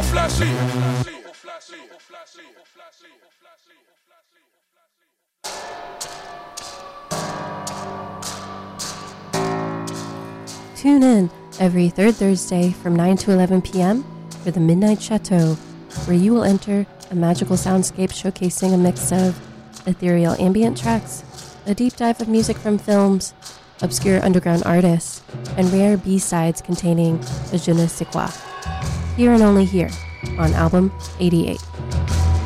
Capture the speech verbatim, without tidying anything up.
Tune in every third Thursday from nine to eleven p.m. for the Midnight Chateau, where you will enter a magical soundscape showcasing a mix of ethereal ambient tracks, a deep dive of music from films, obscure underground artists, and rare B-sides containing a je ne sais quoi. Here and only here on Album eighty-eight.